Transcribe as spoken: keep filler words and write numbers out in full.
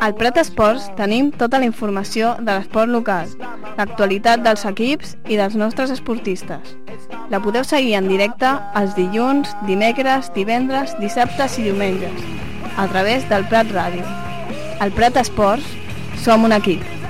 Al Prat Esports tenim tota la informació de l'esport local, l'actualitat dels equips i dels nostres esportistes. La podeu seguir en directe els dilluns, dimecres, divendres, dissabtes i diumenges, a través del Prat Ràdio. Al Prat Esports som un equip.